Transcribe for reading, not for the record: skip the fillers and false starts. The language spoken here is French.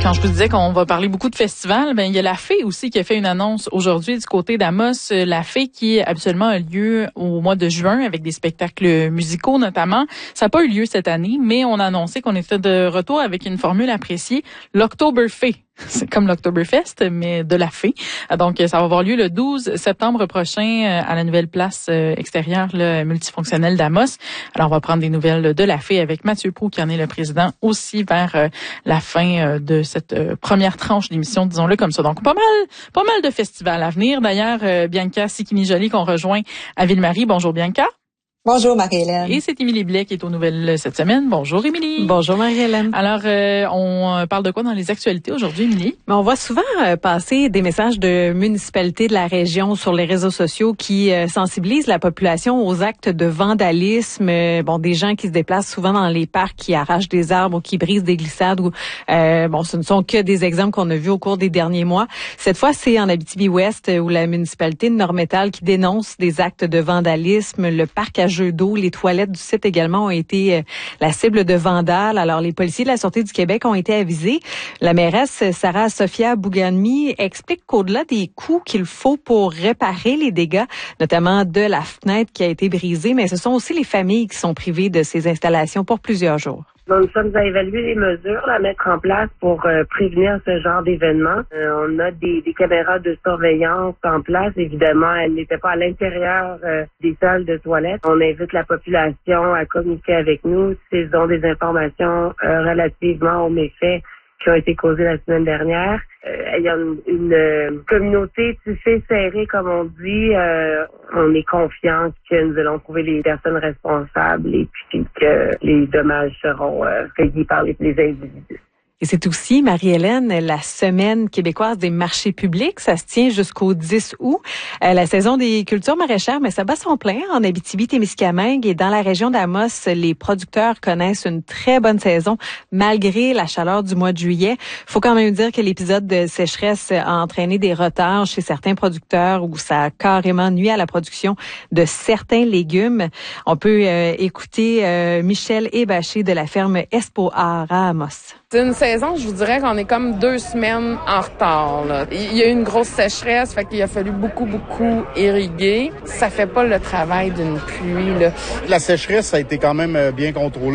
Quand je vous disais qu'on va parler beaucoup de festivals, il y a la Fée aussi qui a fait une annonce aujourd'hui du côté d'Amos. La Fée qui habituellement a lieu au mois de juin avec des spectacles musicaux notamment. Ça n'a pas eu lieu cette année, mais on a annoncé qu'on était de retour avec une formule appréciée, l'Octoberfest. C'est comme l'Oktoberfest, mais de la Fée. Donc, ça va avoir lieu le 12 septembre prochain à la nouvelle place extérieure multifonctionnelle d'Amos. Alors, on va prendre des nouvelles de la Fée avec Mathieu Proulx, qui en est le président, aussi vers la fin de cette première tranche d'émission, disons-le comme ça. Donc, pas mal de festivals à venir. D'ailleurs, Bianca Sicchini-Joly qu'on rejoint à Ville-Marie. Bonjour, Bianca. Bonjour Marie-Hélène. Et c'est Émilie Blais qui est aux nouvelles cette semaine. Bonjour Émilie. Bonjour Marie-Hélène. Alors, on parle de quoi dans les actualités aujourd'hui, Émilie? Mais on voit souvent passer des messages de municipalités de la région sur les réseaux sociaux qui sensibilisent la population aux actes de vandalisme. Des gens qui se déplacent souvent dans les parcs, qui arrachent des arbres ou qui brisent des glissades. Ce ne sont que des exemples qu'on a vus au cours des derniers mois. Cette fois, c'est en Abitibi-Ouest où la municipalité de Nord-Métal qui dénonce des actes de vandalisme. Le parc à jeux d'eau, les toilettes du site également ont été la cible de vandales. Alors, les policiers de la Sûreté du Québec ont été avisés. La mairesse Sarah Sophia Bouganmi explique qu'au-delà des coûts qu'il faut pour réparer les dégâts, notamment de la fenêtre qui a été brisée, mais ce sont aussi les familles qui sont privées de ces installations pour plusieurs jours. Nous sommes à évaluer les mesures à mettre en place pour prévenir ce genre d'événements. On a des caméras de surveillance en place. Évidemment, elles n'étaient pas à l'intérieur des salles de toilettes. On invite la population à communiquer avec nous s'ils ont des informations relativement aux méfaits qui ont été causés la semaine dernière. Il y a une communauté tissée serrée, comme on dit. On est confiant que nous allons trouver les personnes responsables et puis que les dommages seront payés par les individus. Et c'est aussi, Marie-Hélène, la Semaine québécoise des marchés publics. Ça se tient jusqu'au 10 août. La saison des cultures maraîchères, mais ça bat son plein en Abitibi-Témiscamingue. Et dans la région d'Amos, les producteurs connaissent une très bonne saison, malgré la chaleur du mois de juillet. Faut quand même dire que l'épisode de sécheresse a entraîné des retards chez certains producteurs où ça a carrément nuit à la production de certains légumes. On peut écouter Michel Hébaché de la ferme Espoir à Amos. C'est une saison, je vous dirais qu'on est comme 2 semaines en retard, là. Il y a eu une grosse sécheresse, fait qu'il a fallu beaucoup irriguer. Ça fait pas le travail d'une pluie, là. La sécheresse, ça a été quand même bien contrôlé.